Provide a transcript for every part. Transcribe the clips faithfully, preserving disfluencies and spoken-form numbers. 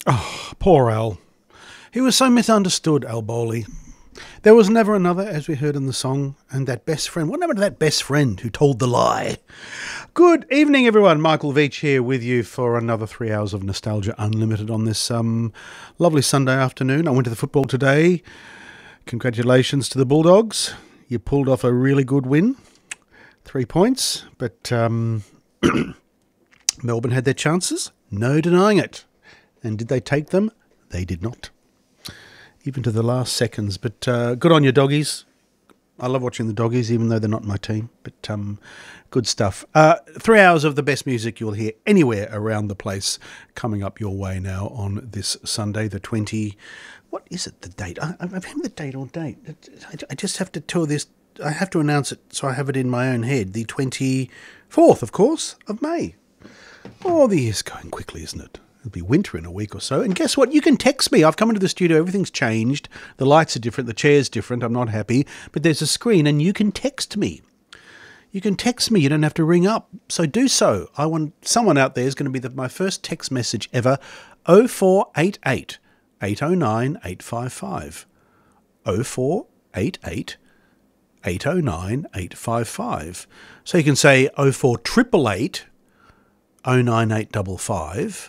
Oh, poor Al. He was so misunderstood, Al Bowley. There was never another, as we heard in the song, and that best friend. What happened to that best friend who told the lie? Good evening, everyone. Michael Veitch here with you for another three hours of Nostalgia Unlimited on this um, lovely Sunday afternoon. I went to the football today. Congratulations to the Bulldogs. You pulled off a really good win. Three points, but um, Melbourne had their chances. No denying it. And did they take them? They did not. Even to the last seconds. But uh, good on you, doggies. I love watching the doggies, even though they're not my team. But um, good stuff. Uh, three hours of the best music you'll hear anywhere around the place coming up your way now on this Sunday, the twenty... What is it, the date? I, I've had the date all date. I, I just have to tell this. I have to announce it so I have it in my own head. The twenty-fourth, of course, of May. Oh, the year's going quickly, isn't it? It'll be winter in a week or so. And guess what? You can text me. I've come into the studio. Everything's changed. The lights are different. The chair's different. I'm not happy. But there's a screen and you can text me. You can text me. You don't have to ring up. So do so. I want someone out there is going to be the, my first text message ever. oh four eight eight, eight oh nine, eight five five. oh four eight eight, eight oh nine, eight five five. So you can say oh four eight eight eight, oh nine eight five five.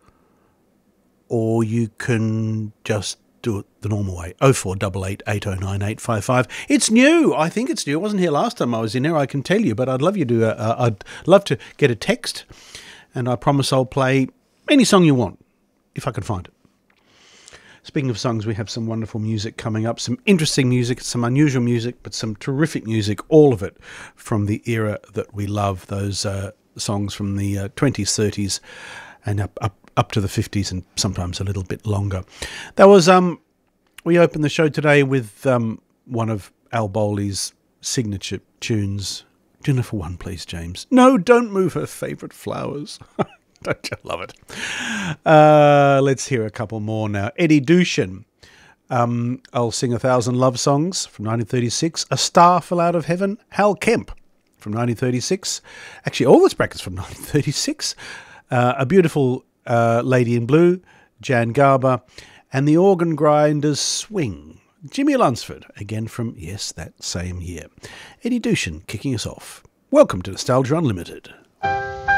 Or you can just do it the normal way, oh four eight eight, eight oh nine, eight five five. It's new. I think it's new. I wasn't here last time I was in here, I can tell you, but I'd love you to, uh, I'd love to get a text, and I promise I'll play any song you want, if I can find it. Speaking of songs, we have some wonderful music coming up, some interesting music, some unusual music, but some terrific music, all of it from the era that we love, those uh, songs from the uh, twenties, thirties, and up, up up to the fifties and sometimes a little bit longer. That was, um, we opened the show today with um, one of Al Bowley's signature tunes. Dinner for One, please, James. No, don't move her favourite flowers. Don't you love it? Uh, let's hear a couple more now. Eddie Dushan. Um, I'll Sing a Thousand Love Songs from nineteen thirty-six. A Star Fell Out of Heaven. Hal Kemp from nineteen thirty-six. Actually, all this brackets from nineteen thirty-six. Uh, a Beautiful uh, Lady in Blue, Jan Garber, and The Organ Grinders Swing. Jimmy Lunsford, again from, yes, that same year. Eddie Dushan kicking us off. Welcome to Nostalgia Unlimited.